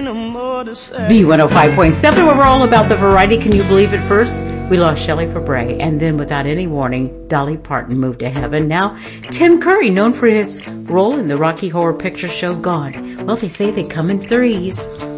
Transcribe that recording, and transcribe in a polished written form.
B105.7, where we're all about the variety. Can you believe it? First, we lost Shelley Fabre, and then without any warning, Dolly Parton moved to heaven. Now, Tim Curry, known for his role in the Rocky Horror Picture Show, gone. Well, they say they come in threes.